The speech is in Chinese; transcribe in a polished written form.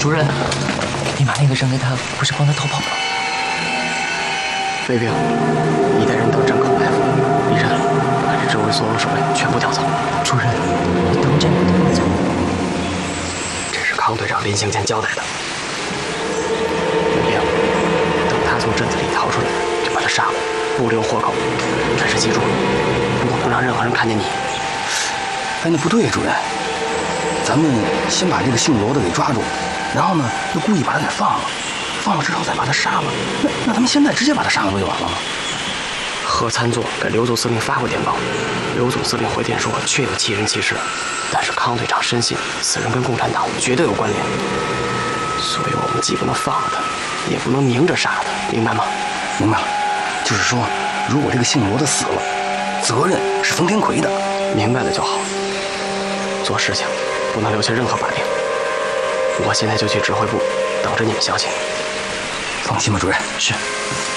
主任，你把那个扔给他，不是帮他逃跑吗？ 卫兵，你带人到镇口埋伏。李晨，把这周围所有守卫全部调走。 主任，你等这个地方走。 这是康队长临行前交代的。卫兵，等他从镇子里逃出来，就把他杀了，不留活口。但是记住，不能让任何人看见你。 哎，那不对，主任，咱们先把这个姓罗的给抓住，然后呢，又故意把他给放了，放了之后再把他杀了。那咱们现在直接把他杀了不就完了吗？ 何参作给刘总司令发过电报，刘总司令回电说确有其人其事，但是康队长深信此人跟共产党绝对有关联，所以我们既不能放了他，也不能明着杀他，明白吗？ 明白了，就是说，如果这个姓罗的死了，责任是冯天奎的。 明白了就好。做事情不能留下任何把柄。我现在就去指挥部，等着你们消息。 放心吧，主任。 是。